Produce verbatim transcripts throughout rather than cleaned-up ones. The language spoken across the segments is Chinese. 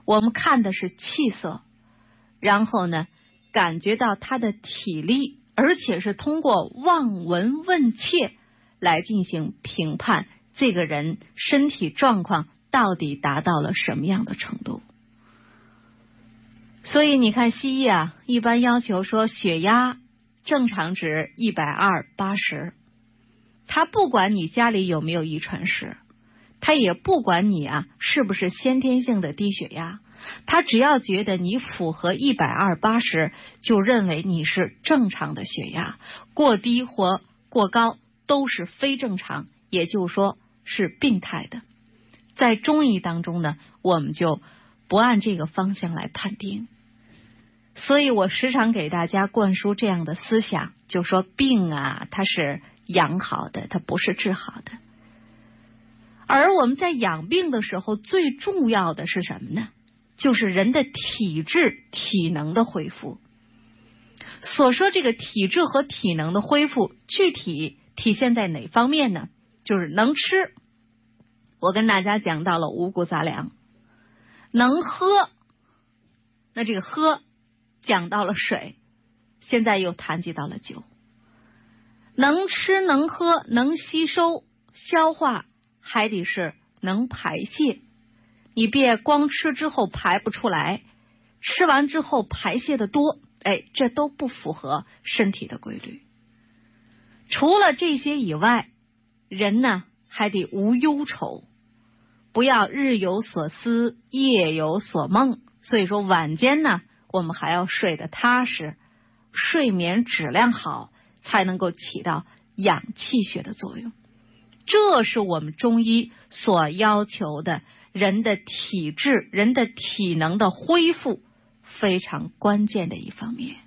我们看的是气色，然后呢，感觉到他的体力，而且是通过望闻问切来进行评判这个人身体状况到底达到了什么样的程度。所以你看西医啊，一般要求说血压正常值一百二八十，他不管你家里有没有遗传史，他也不管你啊是不是先天性的低血压，他只要觉得你符合一百二八十，就认为你是正常的血压，过低或过高都是非正常，也就是说是病态的。在中医当中呢，我们就不按这个方向来判定。所以我时常给大家灌输这样的思想，就说病啊，它是养好的，它不是治好的。而我们在养病的时候，最重要的是什么呢？就是人的体质、体能的恢复。所说这个体质和体能的恢复，具体体现在哪方面呢？就是能吃，我跟大家讲到了五谷杂粮；能喝，那这个喝讲到了水，现在又谈及到了酒。能吃能喝能吸收消化，还得是能排泄。你别光吃之后排不出来，吃完之后排泄的多，哎，这都不符合身体的规律。除了这些以外，人呢还得无忧愁，不要日有所思夜有所梦。所以说晚间呢，我们还要睡得踏实，睡眠质量好，才能够起到养气血的作用。这是我们中医所要求的人的体质、人的体能的恢复非常关键的一方面。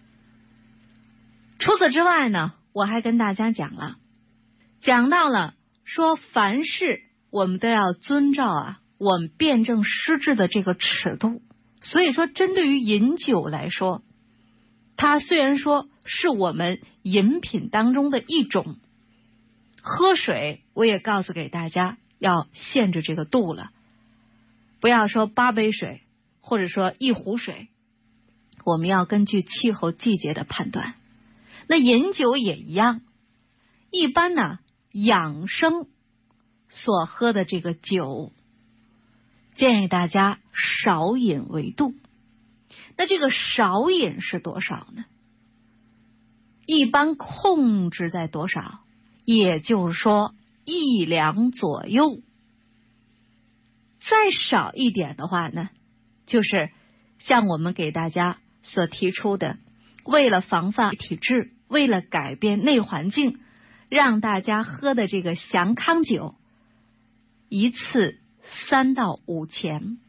除此之外呢，我还跟大家讲了，讲到了说凡事我们都要遵照啊我们辩证施治的这个尺度。所以说针对于饮酒来说，它虽然说是我们饮品当中的一种，喝水我也告诉给大家要限制这个度了，不要说八杯水或者说一壶水，我们要根据气候季节的判断。那饮酒也一样，一般呢养生所喝的这个酒，建议大家少饮为度。那这个少饮是多少呢？一般控制在多少？也就是说一两左右。再少一点的话呢，就是像我们给大家所提出的，为了防范体质，为了改变内环境，让大家喝的这个祥康酒，一次三到五钱。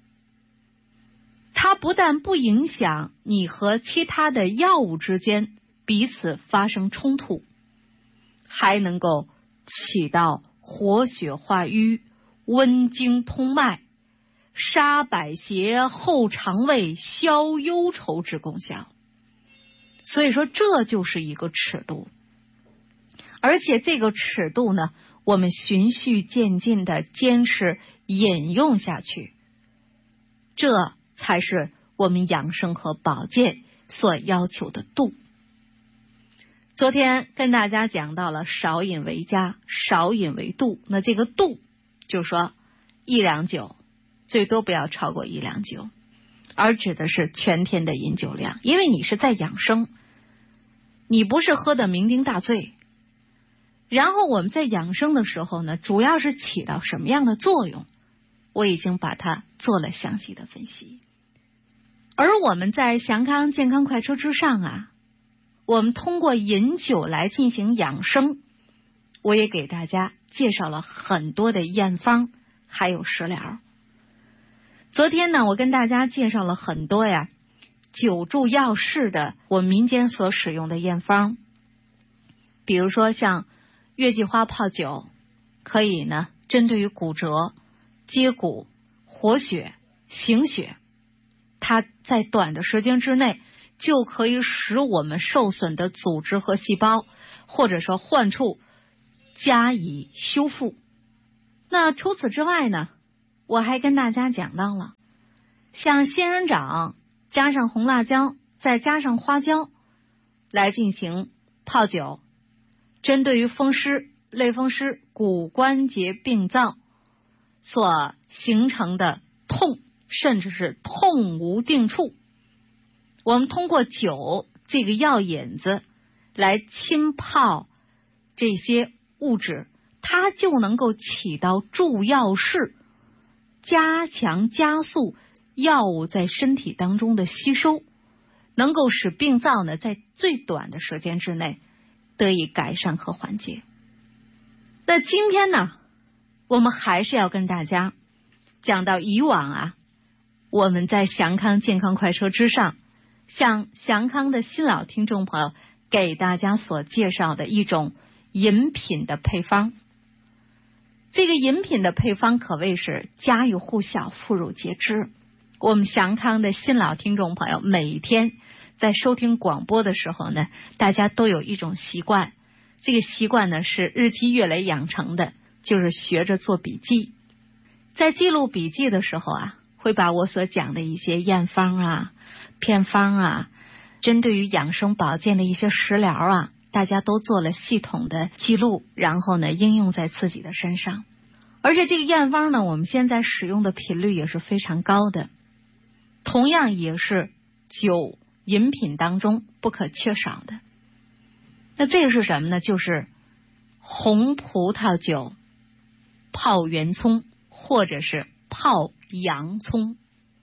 它不但不影响你和其他的药物之间彼此发生冲突，还能够起到活血化瘀、温经通脉、杀百邪、后肠胃、消忧愁之功效。所以说这就是一个尺度，而且这个尺度呢，我们循序渐进的坚持饮用下去，这才是我们养生和保健所要求的度。昨天跟大家讲到了少饮为佳，少饮为度。那这个度就是说一两酒最多不要超过一两酒，而指的是全天的饮酒量。因为你是在养生，你不是喝得酩酊大醉。然后我们在养生的时候呢，主要是起到什么样的作用，我已经把它做了详细的分析。而我们在祥康健康快车之上啊，我们通过饮酒来进行养生，我也给大家介绍了很多的验方还有食疗。昨天呢，我跟大家介绍了很多呀酒助药式的我们民间所使用的验方，比如说像月季花泡酒，可以呢针对于骨折、接骨、活血、行血，它在短的时间之内就可以使我们受损的组织和细胞或者说患处加以修复。那除此之外呢，我还跟大家讲到了像仙人掌加上红辣椒再加上花椒来进行泡酒，针对于风湿、类风湿、骨关节病灶所形成的痛，甚至是痛无定处，我们通过酒这个药引子来浸泡这些物质，它就能够起到助药式，加强加速药物在身体当中的吸收，能够使病灶呢在最短的时间之内得以改善和缓解。那今天呢，我们还是要跟大家讲到以往啊，我们在祥康健康快车之上，向祥康的新老听众朋友给大家所介绍的一种饮品的配方。这个饮品的配方可谓是家喻户晓、妇孺皆知。我们祥康的新老听众朋友每天在收听广播的时候呢，大家都有一种习惯，这个习惯呢是日积月累养成的，就是学着做笔记。在记录笔记的时候啊，会把我所讲的一些验方啊、偏方啊，针对于养生保健的一些食疗啊，大家都做了系统的记录，然后呢应用在自己的身上。而且这个验方呢，我们现在使用的频率也是非常高的，同样也是酒饮品当中不可缺少的。那这个是什么呢？就是红葡萄酒泡圆葱，或者是泡洋葱。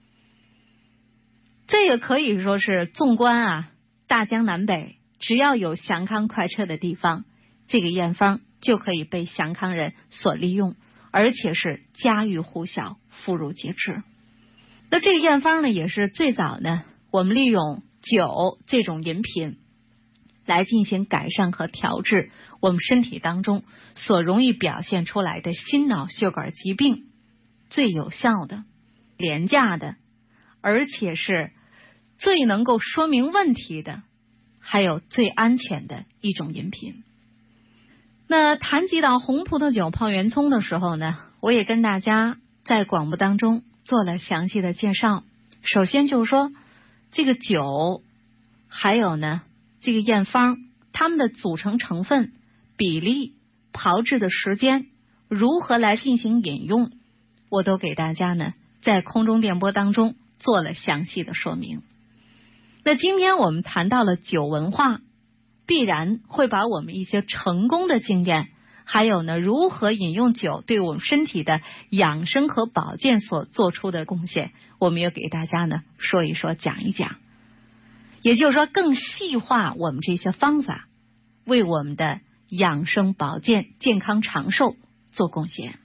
这个可以说是纵观啊大江南北，只要有祥康快车的地方，这个验方就可以被祥康人所利用，而且是家喻户晓、妇孺皆知。那这个验方呢，也是最早呢，我们利用酒这种饮品来进行改善和调治我们身体当中所容易表现出来的心脑血管疾病最有效的、廉价的，而且是最能够说明问题的，还有最安全的一种饮品。那谈及到红葡萄酒泡圆葱的时候呢，我也跟大家在广播当中做了详细的介绍。首先就是说，这个酒还有呢这个验方，它们的组成成分、比例、炮制的时间，如何来进行饮用，我都给大家呢在空中电波当中做了详细的说明。那今天我们谈到了酒文化，必然会把我们一些成功的经验，还有呢如何饮用酒对我们身体的养生和保健所做出的贡献，我们也给大家呢说一说、讲一讲。也就是说，更细化我们这些方法，为我们的养生保健、健康长寿做贡献。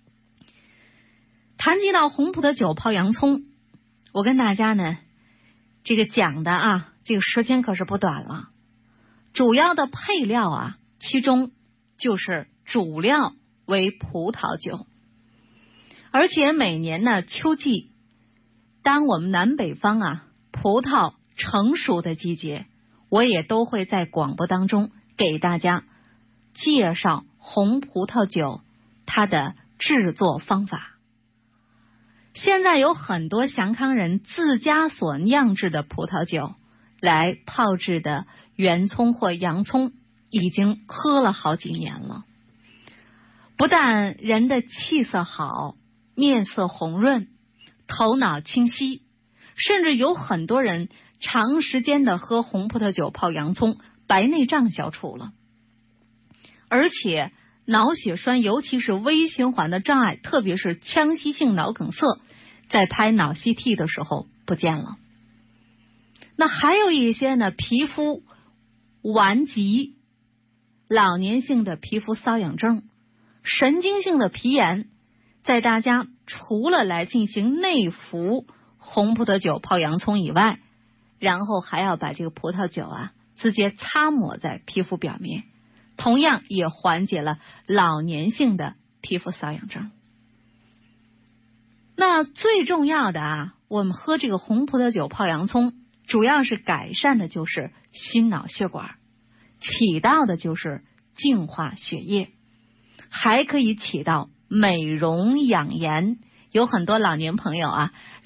谈及到红葡萄酒泡洋葱，我跟大家呢这个讲的啊，这个时间可是不短了。主要的配料啊，其中就是主料为葡萄酒，而且每年呢秋季，当我们南北方啊葡萄成熟的季节，我也都会在广播当中给大家介绍红葡萄酒它的制作方法。现在有很多祥康人自家所酿制的葡萄酒来泡制的圆葱或洋葱，已经喝了好几年了。不但人的气色好，面色红润，头脑清晰，甚至有很多人长时间的喝红葡萄酒泡洋葱，白内障消除了。而且脑血栓，尤其是微循环的障碍，特别是腔隙性脑梗塞，在拍脑 C T 的时候不见了。那还有一些呢，皮肤顽疾、老年性的皮肤瘙痒症、神经性的皮炎，在大家除了来进行内服红葡萄酒泡洋葱以外，然后还要把这个葡萄酒啊直接擦抹在皮肤表面，同样也缓解了老年性的皮肤瘙痒症。那最重要的啊，我们喝这个红葡萄酒泡洋葱，主要是改善的就是心脑血管，起到的就是净化血液，还可以起到美容养颜。有很多老年朋友啊